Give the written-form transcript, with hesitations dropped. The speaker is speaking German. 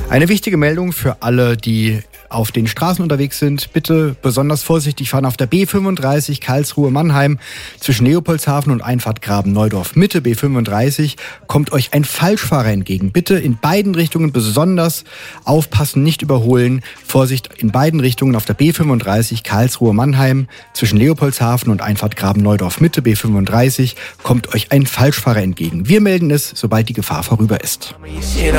Eine wichtige Meldung für alle, die auf den Straßen unterwegs sind. Bitte besonders vorsichtig fahren auf der B35 Karlsruhe-Mannheim zwischen Leopoldshafen und Einfahrt Graben-Neudorf Mitte. B35 kommt euch ein Falschfahrer entgegen. Bitte in beiden Richtungen besonders aufpassen, nicht überholen. Vorsicht in beiden Richtungen auf der B35 Karlsruhe-Mannheim zwischen Leopoldshafen und Einfahrt Graben-Neudorf Mitte. B35 kommt euch ein Falschfahrer entgegen. Wir melden es, sobald die Gefahr vorüber ist.